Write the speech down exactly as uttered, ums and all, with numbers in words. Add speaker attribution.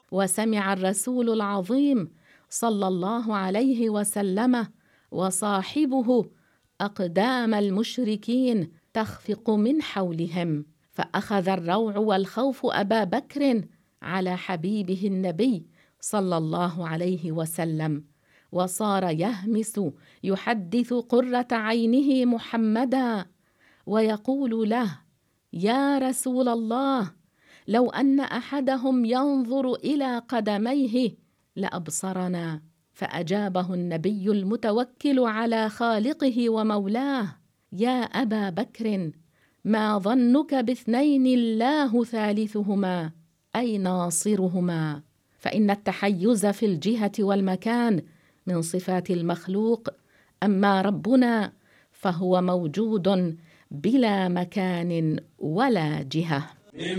Speaker 1: وسمع الرسول العظيم صلى الله عليه وسلم وصاحبه أقدام المشركين تخفق من حولهم، فأخذ الروع والخوف أبا بكر على حبيبه النبي صلى الله عليه وسلم، وصار يهمس يحدث قرة عينه محمدا ويقول له: يا رسول الله، لو أن أحدهم ينظر إلى قدميه لأبصرنا. فأجابه النبي المتوكل على خالقه ومولاه: يا أبا بكر، ما ظنك باثنين الله ثالثهما، أي ناصرهما؟ فإن التحيز في الجهة والمكان من صفات المخلوق، أما ربنا فهو موجود بلا مكان ولا جهة.